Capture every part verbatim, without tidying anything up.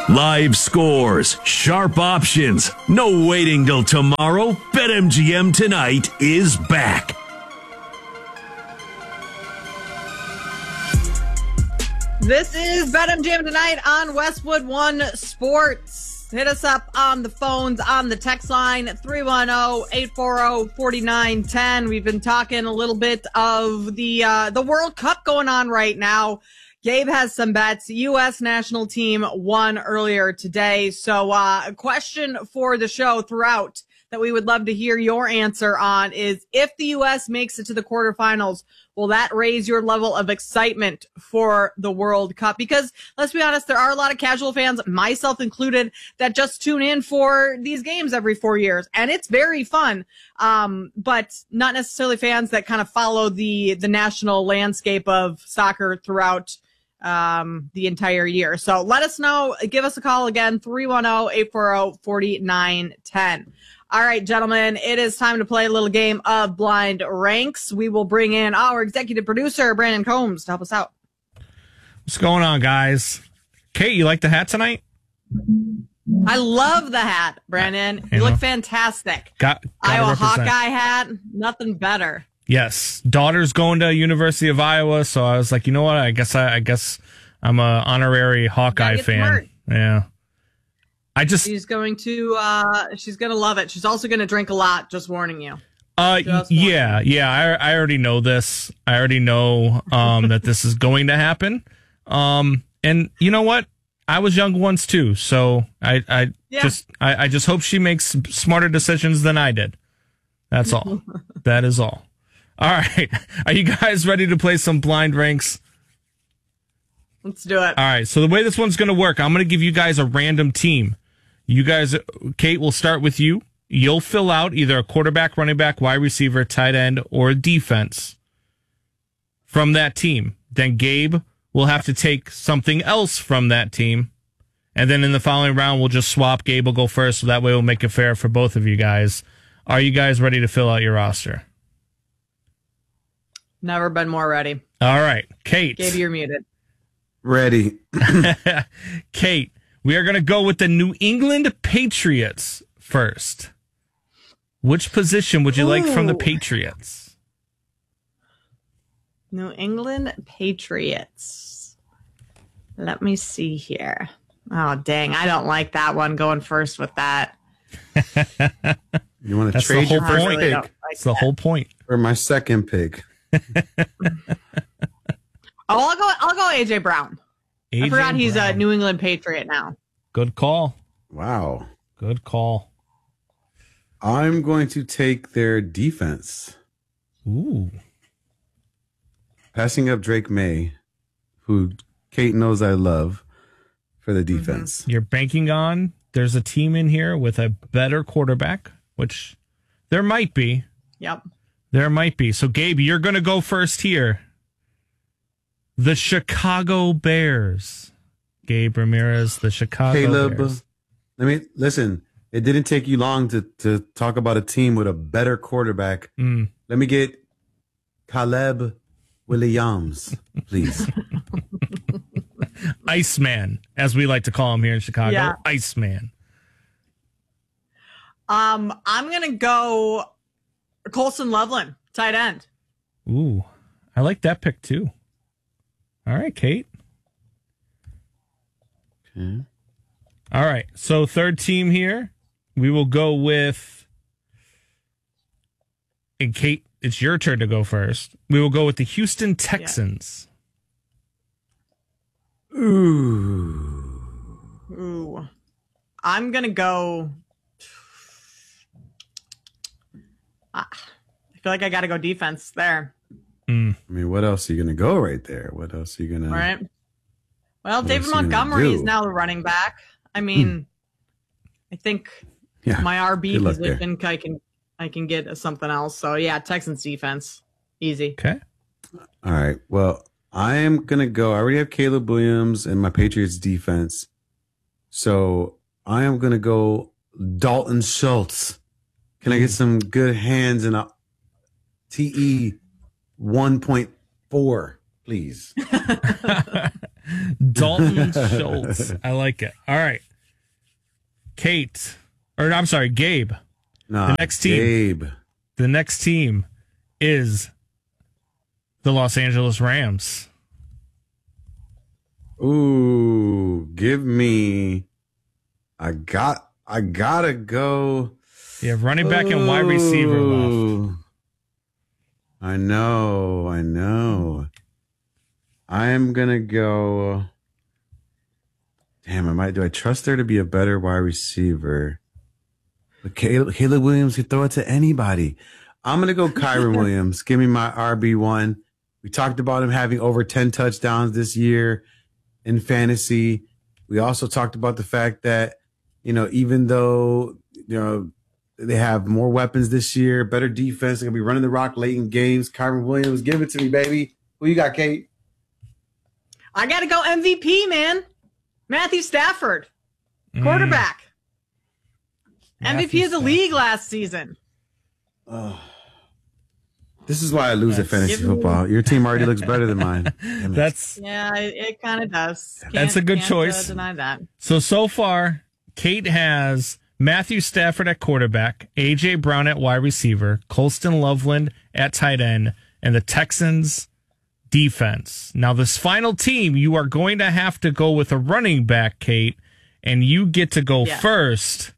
Live scores, sharp options, no waiting till tomorrow. BetMGM Tonight is back. This is BetMGM Tonight on Westwood One Sports. Hit us up on the phones, on the text line, three one zero, eight four zero, four nine one zero. We've been talking a little bit of the uh, the World Cup going on right now. Gabe has some bets. U S national team won earlier today. So uh, a question for the show throughout that we would love to hear your answer on is, if the U S makes it to the quarterfinals, will that raise your level of excitement for the World Cup? Because let's be honest, there are a lot of casual fans, myself included, that just tune in for these games every four years. And it's very fun. Um, but not necessarily fans that kind of follow the, the national landscape of soccer throughout um the entire year. So let us know. Give us a call again, three one zero, eight four zero, four nine one zero. All right, gentlemen, it is time to play a little game of Blind Ranks. We will bring in our executive producer, Brandon Combs, to help us out. What's going on, guys? Kate, you like the hat tonight? I love the hat, Brandon. You, you know, look fantastic. Got, Iowa Hawkeye hat, nothing better. Yes, daughter's going to University of Iowa, so I was like, you know what? I guess I, I guess I'm a honorary Hawkeye fan. Yeah, I just she's going to uh, she's going to love it. She's also going to drink a lot. Just warning you. Uh, yeah, you. yeah. I I already know this. I already know um that this is going to happen. Um, and you know what? I was young once too, so I I yeah. just I, I just hope she makes smarter decisions than I did. That's all. That is all. All right. Are you guys ready to play some Blind Ranks? Let's do it. All right. So the way this one's going to work, I'm going to give you guys a random team. You guys, Kate, we'll start with you. You'll fill out either a quarterback, running back, wide receiver, tight end, or defense from that team. Then Gabe will have to take something else from that team. And then in the following round, we'll just swap. Gabe will go first, so that way we'll make it fair for both of you guys. Are you guys ready to fill out your roster? Never been more ready. All right. Kate. Gabe, you're muted. Ready. Kate, we are going to go with the New England Patriots first. Which position would you Ooh. like from the Patriots? New England Patriots. Let me see here. Oh, dang. I don't like that one, going first with that. You want to That's trade the your whole first point. pick? Like That's the whole point. Or my second pick. Oh, I'll go. I'll go A J Brown. A J I forgot he's Brown. a New England Patriot now. Good call. Wow. Good call. I'm going to take their defense. Ooh. Passing up Drake May, who Kate knows I love, for the defense. Mm-hmm. You're banking on there's a team in here with a better quarterback, which there might be. Yep. There might be. So, Gabe, you're going to go first here. The Chicago Bears. Gabe Ramirez, the Chicago Caleb, Bears. Let me listen. It didn't take you long to, to talk about a team with a better quarterback. Mm. Let me get Caleb Williams, please. Iceman, as we like to call him here in Chicago. Yeah. Iceman. Um, I'm gonna go Colson Loveland, tight end. Ooh, I like that pick too. All right, Kate. Okay. All right, so third team here, we will go with. And Kate, it's your turn to go first. We will go with the Houston Texans. Yeah. Ooh. Ooh. I'm gonna go. I feel like I got to go defense there. Mm. I mean, what else are you going to go right there? What else are you going to... All right. Well, what David Montgomery is now the running back. I mean, mm. I think yeah. my R B position, I can I can get something else. So, yeah, Texans defense. Easy. Okay. All right. Well, I am going to go... I already have Caleb Williams and my Patriots defense. So, I am going to go Dalton Schultz. Can I get some good hands in a T E one point four, please? Dalton Schultz. I like it. All right. Kate, or I'm sorry, Gabe. Nah, the next team. Gabe. The next team is the Los Angeles Rams. Ooh, give me. I got. I gotta go. You have running back and wide receiver left. Ooh. I know. I know. I am gonna go. Damn, I might. Do I trust there to be a better wide receiver? But Caleb, Caleb Williams could throw it to anybody. I'm gonna go Kyron Williams. Give me my R B one. We talked about him having over ten touchdowns this year in fantasy. We also talked about the fact that, you know, even though, you know, they have more weapons this year, better defense, they're gonna be running the rock late in games. Kyron Williams, give it to me, baby. Who you got, Kate? I got to go M V P, man. Matthew Stafford, quarterback. Mm. M V P of the league last season. Oh. This is why I lose That's, at fantasy football. Your team already looks better than mine. That's yeah, it, it kind of does. Can't, that's a good can't, choice. Uh, deny that. So so far, Kate has Matthew Stafford at quarterback, A J Brown at wide receiver, Colston Loveland at tight end, and the Texans defense. Now, this final team, you are going to have to go with a running back, Kate, and you get to go yeah. first.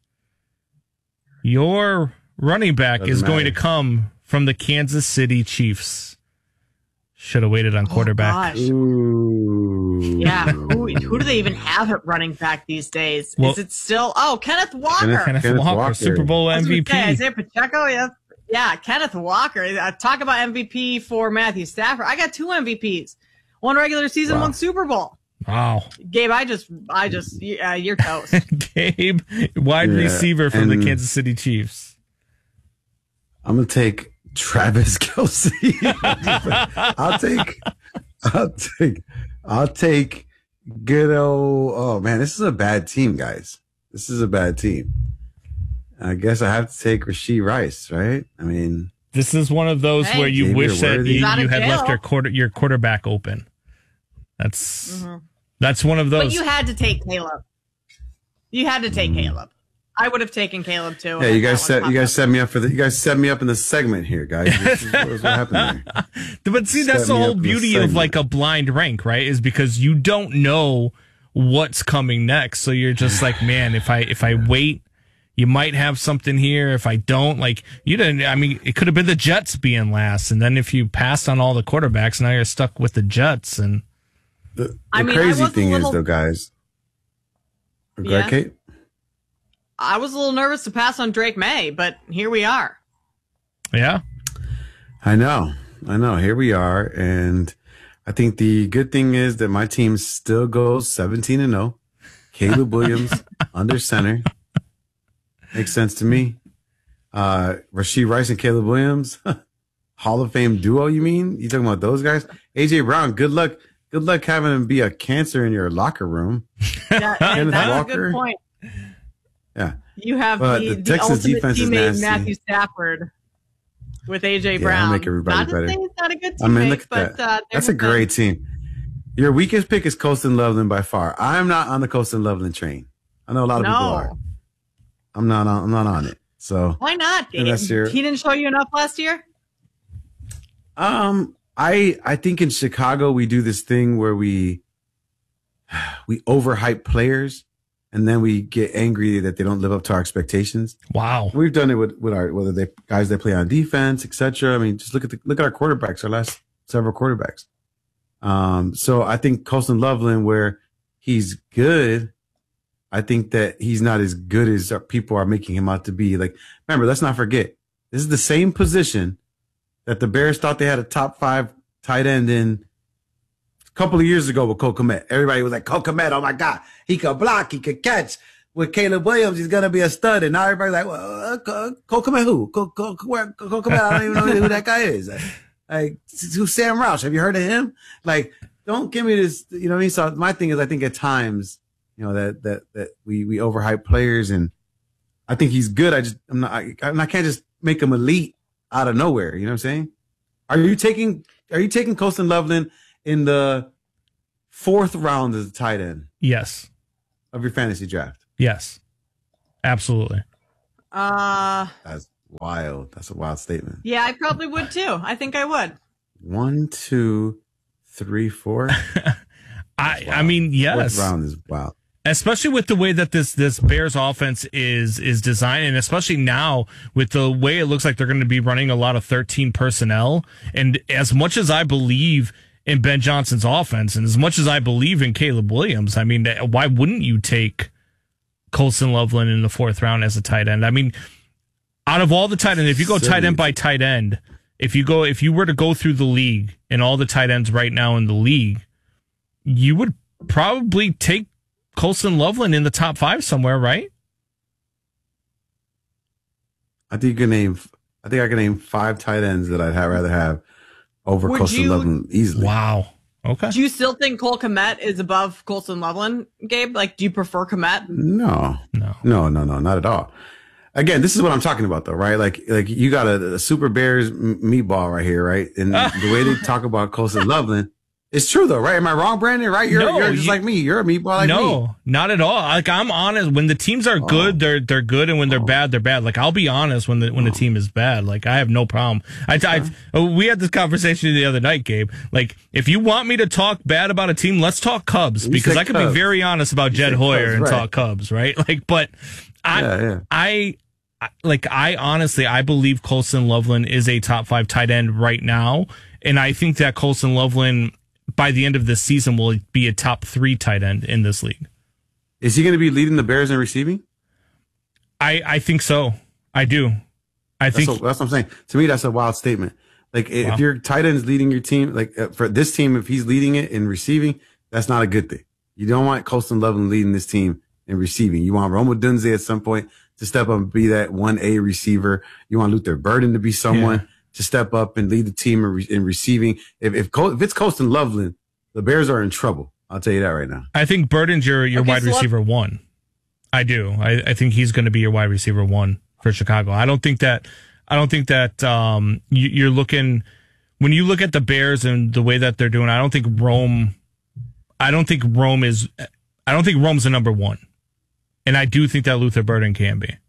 Your running back Doesn't is matter. going to come from the Kansas City Chiefs. Should have waited on quarterback. Oh, Ooh. yeah, who, who do they even have at running back these days? Well, is it still? Oh, Kenneth Walker. Kenneth- Kenneth, Kenneth Walker, Walker. Super Bowl I was M V P. gonna say, Isaiah Pacheco, yeah. Yeah, Kenneth Walker. Uh, talk about M V P for Matthew Stafford. I got two M V Ps. One regular season, Wow. one Super Bowl. Wow. Gabe, I just, I just, uh, you're toast. Gabe, wide Yeah, receiver from the and- Kansas City Chiefs. I'm gonna take Travis Kelce. I'll take, I'll take, I'll take good old. Oh man, this is a bad team, guys. This is a bad team. I guess I have to take Rashee Rice, right? I mean, This is one of those Hey. where you Xavier wish that Worthy. you, He's out you of had jail. left your quarter your quarterback open. That's Mm-hmm. that's one of But those. you had to take Caleb. You had to take Caleb. I would have taken Caleb too. yeah, you guys set you guys set me up for the you guys set me up in the segment here, guys. This is what, what happened there. But see, that's Set the me whole up in the beauty of segment. like a blind rank, right? Is because you don't know what's coming next. So you're just like, man, if I if I wait, you might have something here. If I don't, like you didn't. I mean, it could have been the Jets being last, and then if you passed on all the quarterbacks, now you're stuck with the Jets. And The, the I mean, I crazy was a thing little- is, though, guys. Go Yeah. ahead, Kate. I was a little nervous to pass on Drake May, but here we are. yeah, I know, I know. Here we are, and I think the good thing is that my team still goes seventeen and zero. Caleb Williams under center makes sense to me. Uh, Rashee Rice and Caleb Williams, Hall of Fame duo. You mean you talking about those guys? A J Brown. Good luck. Good luck having him be a cancer in your locker room. Yeah, and Kenneth that's a Walker. good point. Yeah. You have But the, the the, Texas ultimate defense is teammate nasty. Matthew Stafford with A J Yeah, Brown. I'll make everybody not better. to say he's not a good teammate, I mean, look at but that. Uh, That's a there's great team. Your weakest pick is Colston Loveland by far. I'm not on the Colston Loveland train. I know a lot of No. people are. I'm not on. I'm not on it. So, Why not? And that's your- He didn't show you enough last year. um, I I think in Chicago we do this thing where we we overhype players, and then we get angry that they don't live up to our expectations. wow. We've done it with, with our whether they guys that play on defense, et cetera. I mean, just look at the look at our quarterbacks, our last several quarterbacks. Um, so I think Colston Loveland, where he's good, I think that he's not as good as our people are making him out to be. Like, remember, let's not forget, this is the same position that the Bears thought they had a top five tight end in a couple of years ago with Cole Kmet. Everybody was like, Cole Kmet, oh my God, he could block, he could catch. With Caleb Williams, he's gonna be a stud, and now everybody's like, well, uh, Cole Cole Kmet who? Cole, Cole, Cole, Cole Kmet, I don't even know who that guy is. Like, like, who's Sam Roush? Have you heard of him? Like, don't give me this, you know what I mean? So my thing is, I think at times, you know, that, that, that we, we overhype players, and I think he's good. I just, I'm not, I, I can't just make him elite out of nowhere. You know what I'm saying? Are you taking, are you taking Colston Loveland in the fourth round as a tight end Yes. of your fantasy draft. Yes. Absolutely. Uh, That's wild. That's a wild statement. yeah, I probably would too. I think I would. One, two, three, four. I I mean, yes. Fourth round is wild. Especially with the way that this this Bears offense is is designed, and especially now with the way it looks like they're going to be running a lot of thirteen personnel. And as much as I believe in Ben Johnson's offense, and as much as I believe in Caleb Williams, I mean, why wouldn't you take Colson Loveland in the fourth round as a tight end? I mean, out of all the tight ends, if you go tight end by tight end, if you go if you were to go through the league and all the tight ends right now in the league, you would probably take Colson Loveland in the top five somewhere, right? I think you can name. I think I can name five tight ends that I'd ha- rather have over Would Colson you- Loveland easily. Wow. Okay. Do you still think Cole Kmet is above Colson Loveland, Gabe? Like, do you prefer Kmet? No, No. no, no, no, not at all. Again, this is what I'm talking about, though, right? Like, like you got a, a Super Bears m- meatball right here, right? And the way they talk about Colson Loveland, it's true, though, right? Am I wrong, Brandon? Right? You're, No, you're just you- like me. You're a meatball like me. No, not at all. Like, I'm honest. When the teams are good, Oh. they're they're good, and when they're bad, they're bad. Like, I'll be honest when the when the team is bad. Like, I have no problem. I, I oh, we had this conversation the other night, Gabe. Like, if you want me to talk bad about a team, let's talk Cubs You because said I can Cubs. be very honest about Jed said Hoyer Cubs, and right. talk Cubs, right? Like, but I Yeah, yeah. I. I- Like, I honestly, I believe Colson Loveland is a top five tight end right now. And I think that Colson Loveland, by the end of this season, will be a top three tight end in this league. Is he going to be leading the Bears in receiving? I, I think so. I do. I That's, think a, that's what I'm saying. To me, that's a wild statement. Like, Wow. if your tight end's leading your team, like uh, for this team, if he's leading it in receiving, that's not a good thing. You don't want Colson Loveland leading this team in receiving. You want Roma Dunze at some point to step up and be that one A receiver. You want Luther Burden to be someone Yeah. to step up and lead the team in, re- in receiving. If if, Col- if it's Colson Loveland, the Bears are in trouble. I'll tell you that right now. I think Burden's your, your Okay, wide so let- receiver one. I do. I, I think he's going to be your wide receiver one for Chicago. I don't think that, I don't think that, um, you, you're looking, when you look at the Bears and the way that they're doing, I don't think Rome, I don't think Rome is, I don't think Rome's the number one. And I do think that Luther Burden can be.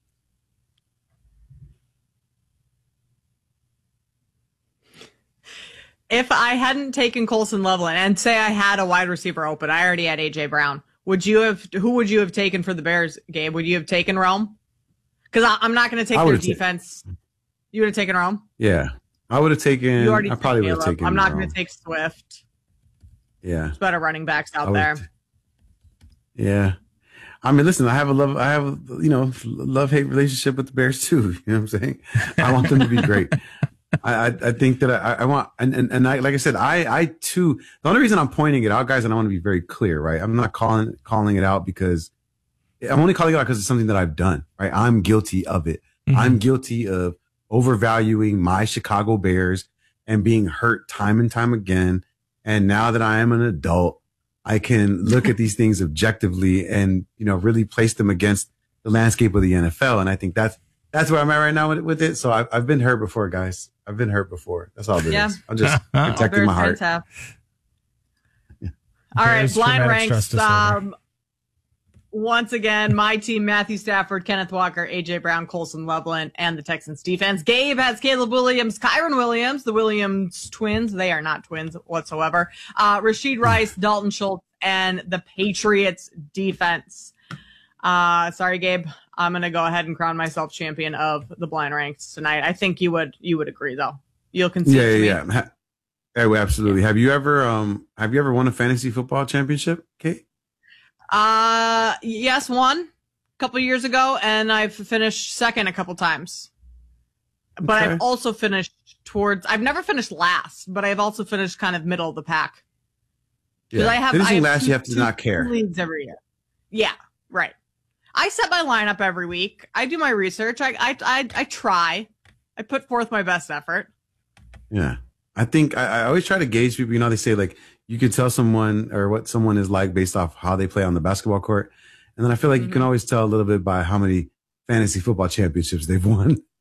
If I hadn't taken Colson Loveland and say I had a wide receiver open, I already had A J Brown. Would you have? Who would you have taken for the Bears, Gabe? Would you have taken Rome? Because I'm not going to take I their would've ta- defense. You would have taken Rome. Yeah. I would have taken, You already I took probably would have Caleb. taken. I'm not Rome. going to take Swift. Yeah. There's better running backs out I there. would- Yeah. I mean, listen, I have a love, I have, a, you know, love hate relationship with the Bears too. You know what I'm saying? I want them to be great. I, I, I think that I, I want, and, and, and I, like I said, I, I too, the only reason I'm pointing it out, guys, and I want to be very clear, right? I'm not calling, calling it out because I'm only calling it out because it's something that I've done, right? I'm guilty of it. Mhm. I'm guilty of overvaluing my Chicago Bears and being hurt time and time again. And now that I am an adult, I can look at these things objectively and, you know, really place them against the landscape of the N F L. And I think that's, that's where I'm at right now with, with it. So I've, I've been hurt before, guys. I've been hurt before. That's all it is. Yeah. I'm just All protecting Bears my heart. fans have. All right, Bears blind traumatic ranks. stress disorder. Um, once again, my team: Matthew Stafford, Kenneth Walker, A J Brown, Colson Loveland, and the Texans defense. Gabe has Caleb Williams, Kyron Williams, the Williams twins. They are not twins whatsoever. Uh, Rashid Rice, Dalton Schultz, and the Patriots defense. Uh, sorry, Gabe. I'm gonna go ahead and crown myself champion of the blind ranks tonight. I think you would you would agree though. You'll concede Yeah, to me. yeah, yeah. Ha- yeah, well, absolutely. Have you ever, um, have you ever won a fantasy football championship, Kate? Uh, yes, one a couple years ago, and I've finished second a couple times. But Okay. I've also finished towards. I've never finished last, but I've also finished kind of middle of the pack. 'Cause Yeah. I have, Finishing I have last, two- you have to two not care. leagues every year. Yeah, right. I set my lineup every week. I do my research. I I I, I try. I put forth my best effort. Yeah. I think I, I always try to gauge people. You know, they say like you can tell someone or what someone is like based off how they play on the basketball court. And then I feel like you can Mhm. always tell a little bit by how many fantasy football championships they've won.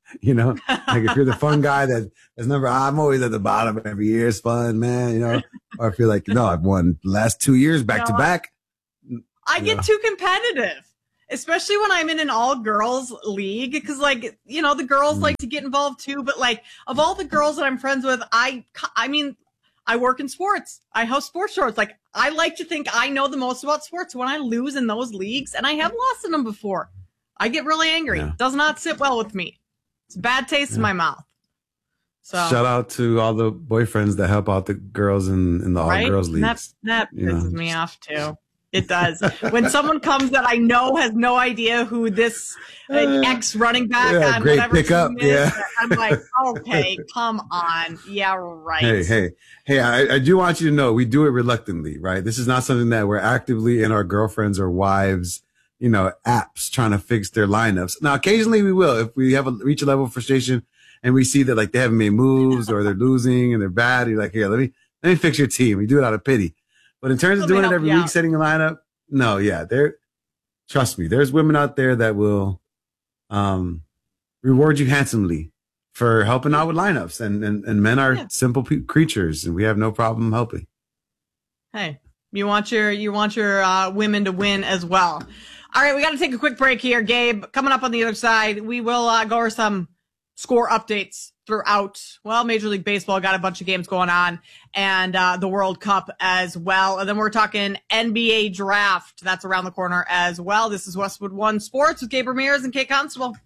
You know, like if you're the fun guy that is number, I'm always at the bottom every year. It's fun, man. You know, or I feel like, no, I've won the last two years back no, to back. I get know. too competitive, especially when I'm in an all girls league. Cause like, you know, the girls mm. like to get involved too. But like of all the girls that I'm friends with, I, I mean, I work in sports. I host sports shorts. Like I like to think I know the most about sports. When I lose in those leagues, and I have lost in them before, I get really angry. Yeah. Does not sit well with me. It's a bad taste yeah. in my mouth. So shout out to all the boyfriends that help out the girls in, in the all right? girls leagues. That, that pisses know. me off too. It does. When someone comes that I know has no idea who this uh, ex running back yeah, on great whatever pickup. team is, Yeah. I'm like, okay, come on. Yeah, right. Hey, hey, hey, I, I do want you to know we do it reluctantly, right? This is not something that we're actively in our girlfriends or wives, you know, apps trying to fix their lineups. Now, occasionally we will, if we have a reach a level of frustration and we see that like they haven't made moves or they're losing and they're bad. You're like, here, let me, let me fix your team. We do it out of pity. But in terms of doing it every week, setting a lineup, no, yeah, there. Trust me, there's women out there that will um, reward you handsomely for helping out with lineups, and and, and men are yeah. simple pe- creatures, and we have no problem helping. Hey, you want your you want your uh, women to win as well. All right, we got to take a quick break here, Gabe. Coming up on the other side, we will uh, go over some score updates throughout, well, Major League Baseball got a bunch of games going on, and uh, the World Cup as well. And then we're talking N B A draft. That's around the corner as well. This is Westwood One Sports with Gabe Ramirez and Kate Constable.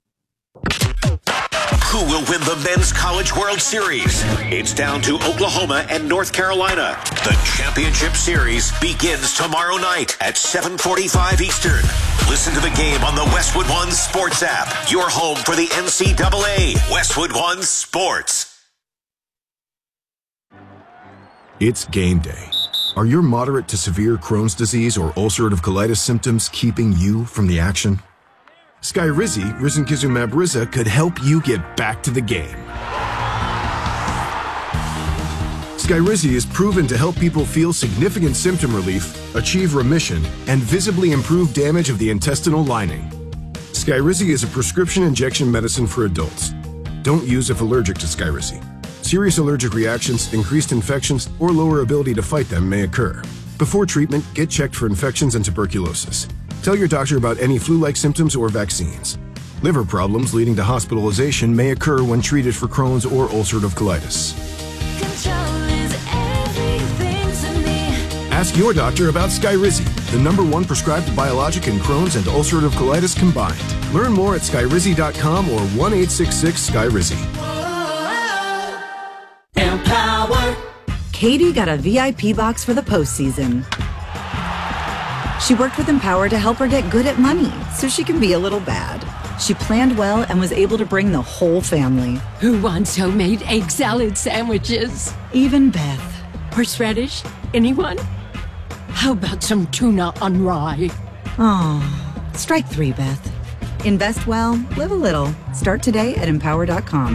Who will win the Men's College World Series? It's down to Oklahoma and North Carolina. The championship series begins tomorrow night at seven forty-five Eastern. Listen to the game on the Westwood One Sports app. Your home for the N C double A. Westwood One Sports. It's game day. Are your moderate to severe Crohn's disease or ulcerative colitis symptoms keeping you from the action? Skyrizi, risankizumab Riza, could help you get back to the game. Skyrizi is proven to help people feel significant symptom relief, achieve remission, and visibly improve damage of the intestinal lining. Skyrizi is a prescription injection medicine for adults. Don't use if allergic to Skyrizi. Serious allergic reactions, increased infections, or lower ability to fight them may occur. Before treatment, get checked for infections and tuberculosis. Tell your doctor about any flu-like symptoms or vaccines. Liver problems leading to hospitalization may occur when treated for Crohn's or ulcerative colitis. Control is everything to me. Ask your doctor about Skyrizi, the number one prescribed biologic in Crohn's and ulcerative colitis combined. Learn more at skyrizi dot com or one eight six six Skyrizi. Empower. Katie got a V I P box for the postseason. She worked with Empower to help her get good at money so she can be a little bad. She planned well and was able to bring the whole family. Who wants homemade egg salad sandwiches? Even Beth. Horseradish? Anyone? How about some tuna on rye? Oh, strike three, Beth. Invest well, live a little. Start today at empower dot com.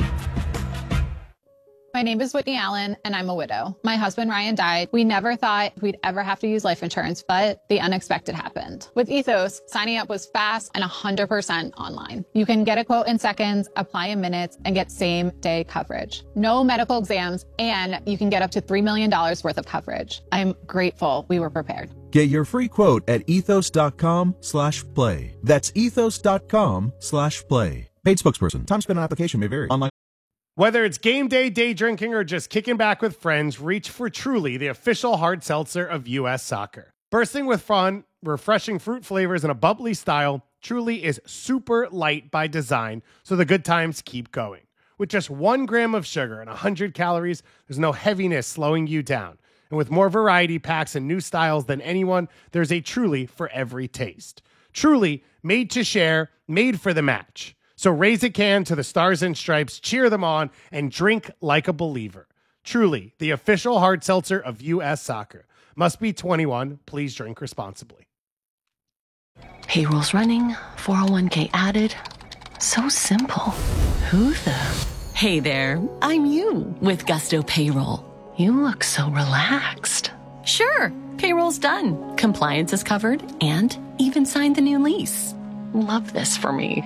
My name is Whitney Allen, and I'm a widow. My husband, Ryan, died. We never thought we'd ever have to use life insurance, but the unexpected happened. With Ethos, signing up was fast and one hundred percent online. You can get a quote in seconds, apply in minutes, and get same-day coverage. No medical exams, and you can get up to three million dollars worth of coverage. I'm grateful we were prepared. Get your free quote at ethos dot com slash play. That's ethos dot com slash play. Paid spokesperson. Time spent on application may vary. Online. Whether it's game day, day drinking, or just kicking back with friends, reach for Truly, the official hard seltzer of U S Soccer. Bursting with fun, refreshing fruit flavors, and a bubbly style, Truly is super light by design, so the good times keep going. With just one gram of sugar and one hundred calories, there's no heaviness slowing you down. And with more variety packs and new styles than anyone, there's a Truly for every taste. Truly, made to share, made for the match. So raise a can to the Stars and Stripes, cheer them on, and drink like a believer. Truly, the official hard seltzer of U S Soccer. Must be twenty-one. Please drink responsibly. Payroll's running, four oh one k added. So simple. Who the? Hey there, I'm you with Gusto Payroll. You look so relaxed. Sure, payroll's done. Compliance is covered and even signed the new lease. Love this for me.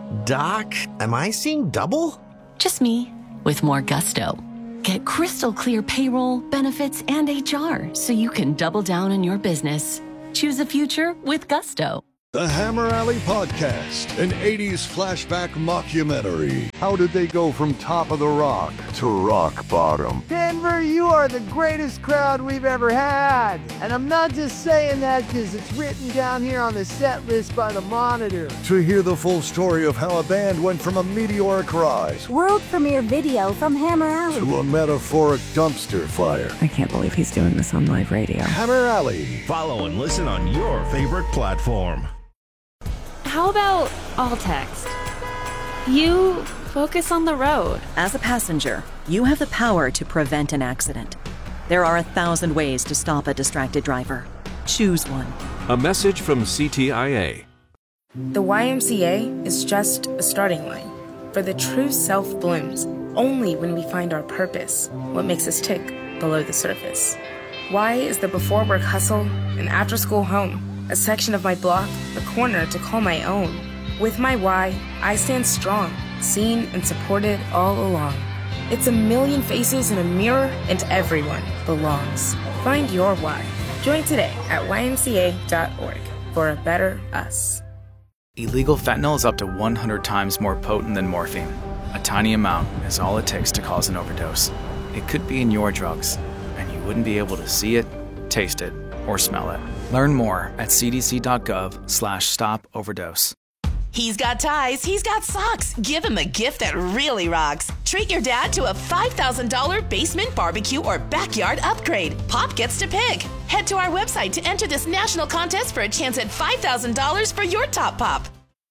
Doc, am I seeing double? Just me, with more gusto. Get crystal clear payroll, benefits, and H R so you can double down on your business. Choose a future with gusto. The Hammer Alley Podcast, an eighties flashback mockumentary. How did they go from top of the rock to rock bottom? Denver, you are the greatest crowd we've ever had. And I'm not just saying that because it's written down here on the set list by the Monitor. To hear the full story of how a band went from a meteoric rise World premiere video from Hammer Alley to a metaphoric dumpster fire. I can't believe he's doing this on live radio. Hammer Alley. Follow and listen on your favorite platform. How about all text? You focus on the road. As a passenger, you have the power to prevent an accident. There are a thousand ways to stop a distracted driver. Choose one. A message from C T I A. The Y M C A is just a starting line. For the true self blooms only when we find our purpose, what makes us tick below the surface. Y is the before work hustle and after school home. A section of my block, a corner to call my own. With my Y, I stand strong, seen and supported all along. It's a million faces in a mirror, and everyone belongs. Find your Y. Join today at Y M C A dot org for a better us. Illegal fentanyl is up to one hundred times more potent than morphine. A tiny amount is all it takes to cause an overdose. It could be in your drugs, and you wouldn't be able to see it, taste it, or smell it. Learn more at c d c dot gov slash stop overdose. He's got ties, he's got socks. Give him a gift that really rocks. Treat your dad to a five thousand dollars basement barbecue or backyard upgrade. Pop gets to pick. Head to our website to enter this national contest for a chance at five thousand dollars for your top pop.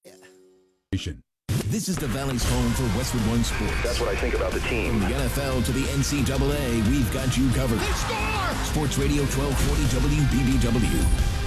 This is the Valley's home for Westwood One Sports. That's what I think about the team. From the N F L to the N C double A, we've got you covered. Sports Radio twelve forty W B B W.